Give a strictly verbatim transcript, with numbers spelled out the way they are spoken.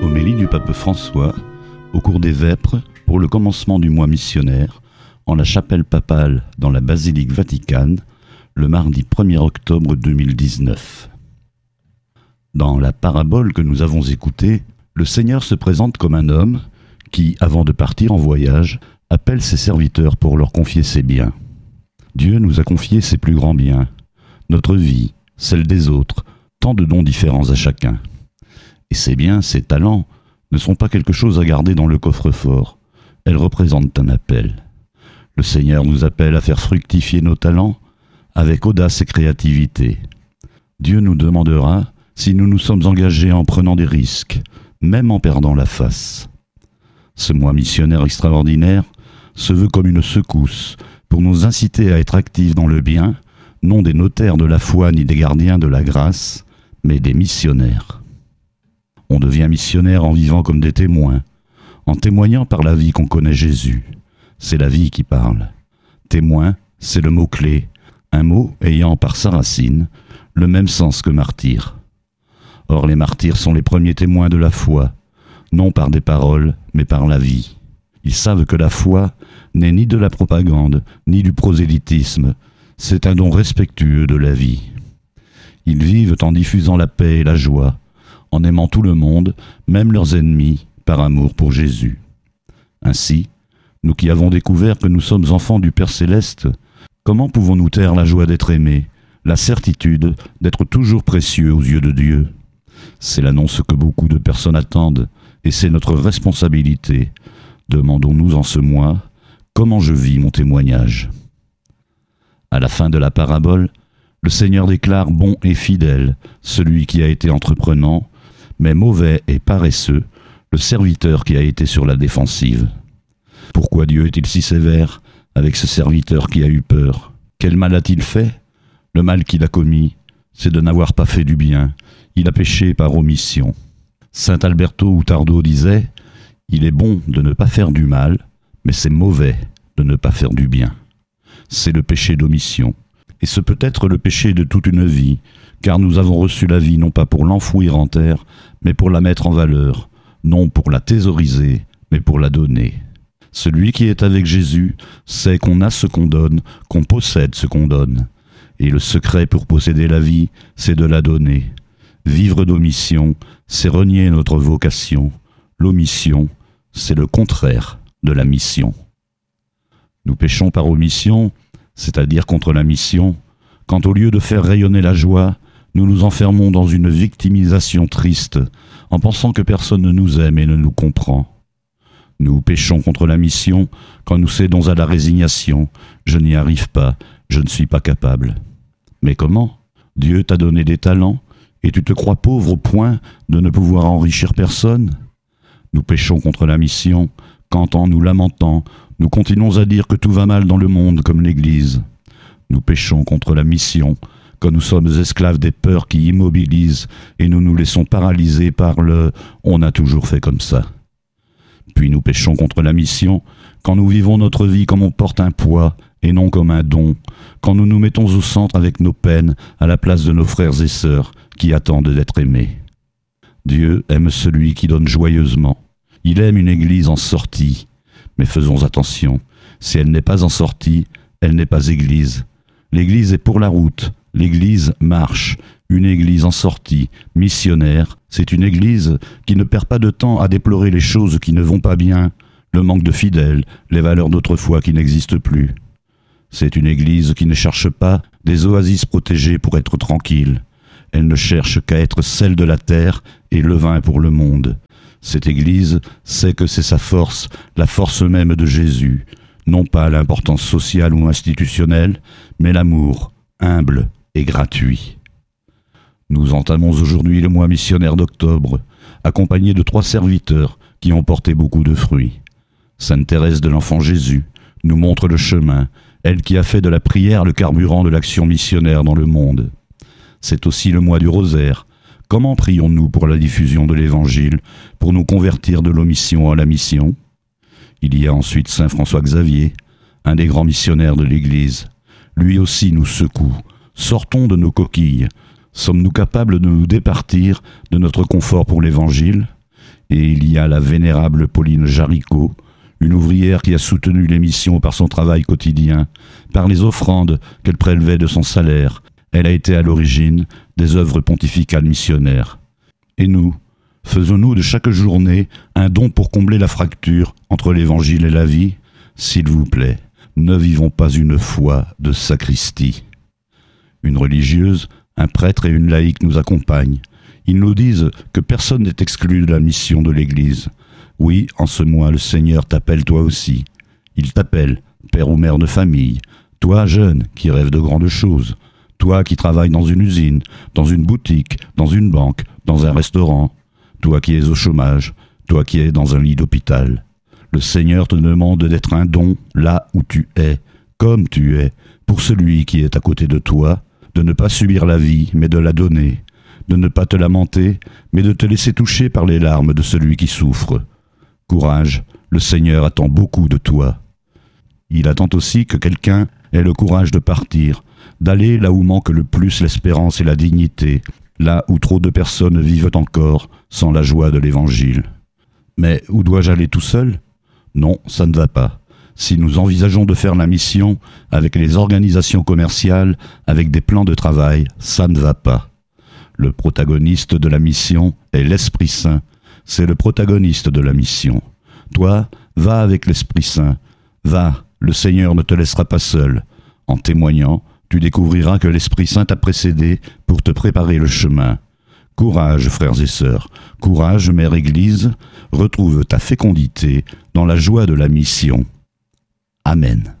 Homélie du pape François au cours des Vêpres pour le commencement du mois missionnaire en la chapelle papale dans la basilique Vaticane le mardi premier octobre deux mille dix-neuf. Dans la parabole que nous avons écoutée, le Seigneur se présente comme un homme qui, avant de partir en voyage, appelle ses serviteurs pour leur confier ses biens. Dieu nous a confié ses plus grands biens, notre vie, celle des autres, tant de dons différents à chacun. Et ces biens, ces talents, ne sont pas quelque chose à garder dans le coffre-fort. Elles représentent un appel. Le Seigneur nous appelle à faire fructifier nos talents avec audace et créativité. Dieu nous demandera si nous nous sommes engagés en prenant des risques, même en perdant la face. Ce mois missionnaire extraordinaire se veut comme une secousse pour nous inciter à être actifs dans le bien, non des notaires de la foi ni des gardiens de la grâce, mais des missionnaires. On devient missionnaire en vivant comme des témoins, en témoignant par la vie qu'on connaît Jésus. C'est la vie qui parle. Témoin, c'est le mot-clé, un mot ayant par sa racine le même sens que martyr. Or les martyrs sont les premiers témoins de la foi, non par des paroles, mais par la vie. Ils savent que la foi n'est ni de la propagande, ni du prosélytisme, c'est un don respectueux de la vie. Ils vivent en diffusant la paix et la joie, en aimant tout le monde, même leurs ennemis, par amour pour Jésus. Ainsi, nous qui avons découvert que nous sommes enfants du Père Céleste, comment pouvons-nous taire la joie d'être aimés, la certitude d'être toujours précieux aux yeux de Dieu ? C'est l'annonce que beaucoup de personnes attendent, et c'est notre responsabilité. Demandons-nous en ce mois, comment je vis mon témoignage ? À la fin de la parabole, le Seigneur déclare bon et fidèle, celui qui a été entreprenant, mais mauvais et paresseux, le serviteur qui a été sur la défensive. Pourquoi Dieu est-il si sévère avec ce serviteur qui a eu peur ? Quel mal a-t-il fait ? Le mal qu'il a commis, c'est de n'avoir pas fait du bien. Il a péché par omission. Saint Alberto Outardo disait « Il est bon de ne pas faire du mal, mais c'est mauvais de ne pas faire du bien. » C'est le péché d'omission. Et ce peut être le péché de toute une vie, car nous avons reçu la vie non pas pour l'enfouir en terre, mais pour la mettre en valeur, non pour la thésauriser, mais pour la donner. Celui qui est avec Jésus sait qu'on a ce qu'on donne, qu'on possède ce qu'on donne. Et le secret pour posséder la vie, c'est de la donner. Vivre d'omission, c'est renier notre vocation. L'omission, c'est le contraire de la mission. Nous péchons par omission, c'est-à-dire contre la mission, quand au lieu de faire rayonner la joie, nous nous enfermons dans une victimisation triste, en pensant que personne ne nous aime et ne nous comprend. Nous péchons contre la mission quand nous cédons à la résignation. Je n'y arrive pas, je ne suis pas capable. Mais comment ? Dieu t'a donné des talents, et tu te crois pauvre au point de ne pouvoir enrichir personne ? Nous péchons contre la mission quand, en nous lamentant, nous continuons à dire que tout va mal dans le monde comme l'Église. Nous péchons contre la mission quand nous sommes esclaves des peurs qui immobilisent et nous nous laissons paralyser par le « on a toujours fait comme ça ». Puis nous péchons contre la mission quand nous vivons notre vie comme on porte un poids et non comme un don, quand nous nous mettons au centre avec nos peines à la place de nos frères et sœurs qui attendent d'être aimés. Dieu aime celui qui donne joyeusement. Il aime une église en sortie. Mais faisons attention, si elle n'est pas en sortie, elle n'est pas église. L'église est pour la route, l'église marche. Une église en sortie, missionnaire, c'est une église qui ne perd pas de temps à déplorer les choses qui ne vont pas bien, le manque de fidèles, les valeurs d'autrefois qui n'existent plus. C'est une église qui ne cherche pas des oasis protégées pour être tranquille. Elle ne cherche qu'à être celle de la terre et levain pour le monde. Cette église sait que c'est sa force, la force même de Jésus, non pas l'importance sociale ou institutionnelle, mais l'amour, humble et gratuit. Nous entamons aujourd'hui le mois missionnaire d'octobre, accompagnés de trois serviteurs qui ont porté beaucoup de fruits. Sainte Thérèse de l'Enfant Jésus nous montre le chemin, elle qui a fait de la prière le carburant de l'action missionnaire dans le monde. C'est aussi le mois du rosaire. Comment prions-nous pour la diffusion de l'Évangile, pour nous convertir de l'omission à la mission ? Il y a ensuite Saint François Xavier, un des grands missionnaires de l'Église. Lui aussi nous secoue. Sortons de nos coquilles. Sommes-nous capables de nous départir de notre confort pour l'Évangile ? Et il y a la vénérable Pauline Jaricot, une ouvrière qui a soutenu l'émission par son travail quotidien, par les offrandes qu'elle prélevait de son salaire. Elle a été à l'origine des œuvres pontificales missionnaires. Et nous, faisons-nous de chaque journée un don pour combler la fracture entre l'évangile et la vie ? S'il vous plaît, ne vivons pas une foi de sacristie. Une religieuse, un prêtre et une laïque nous accompagnent. Ils nous disent que personne n'est exclu de la mission de l'Église. Oui, en ce mois, le Seigneur t'appelle toi aussi. Il t'appelle, père ou mère de famille, toi jeune qui rêve de grandes choses, toi qui travailles dans une usine, dans une boutique, dans une banque, dans un restaurant, toi qui es au chômage, toi qui es dans un lit d'hôpital. Le Seigneur te demande d'être un don là où tu es, comme tu es, pour celui qui est à côté de toi, de ne pas subir la vie, mais de la donner, de ne pas te lamenter, mais de te laisser toucher par les larmes de celui qui souffre. Courage, le Seigneur attend beaucoup de toi. Il attend aussi que quelqu'un ait le courage de partir, d'aller là où manque le plus l'espérance et la dignité, là où trop de personnes vivent encore sans la joie de l'Évangile. Mais où dois-je aller tout seul ? Non, ça ne va pas. Si nous envisageons de faire la mission avec les organisations commerciales, avec des plans de travail, ça ne va pas. Le protagoniste de la mission est l'Esprit Saint. C'est le protagoniste de la mission. Toi, va avec l'Esprit Saint. Va, le Seigneur ne te laissera pas seul. En témoignant, tu découvriras que l'Esprit Saint t'a précédé pour te préparer le chemin. Courage, frères et sœurs, courage, Mère Église, retrouve ta fécondité dans la joie de la mission. Amen.